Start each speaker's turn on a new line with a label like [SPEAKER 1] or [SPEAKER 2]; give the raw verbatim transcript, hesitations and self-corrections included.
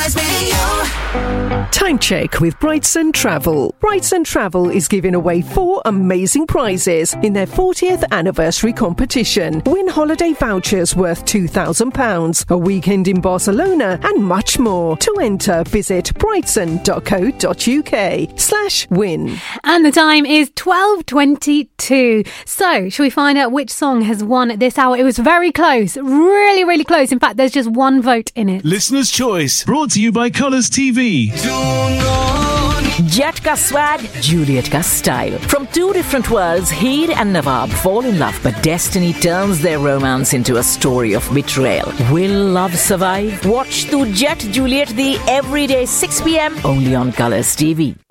[SPEAKER 1] Surprise me, you.
[SPEAKER 2] Time check with Brightson Travel. Brightson Travel is giving away four amazing prizes in their fortieth anniversary competition. Win holiday vouchers worth two thousand pounds, a weekend in Barcelona, and much more. To enter, visit brightson.co.uk slash win.
[SPEAKER 3] And the time is twelve twenty-two. So, shall we find out which song has won this hour? It was very close. Really, really close. In fact, there's just one vote in it.
[SPEAKER 4] Listener's Choice, brought to you by Colours T V.
[SPEAKER 5] Jet ka swag, Juliet ka style. From two different worlds, Heer and Nawab fall in love, but destiny turns their romance into a story of betrayal. Will love survive? Watch Tu Jet Juliet the everyday six p.m. only on Colours T V.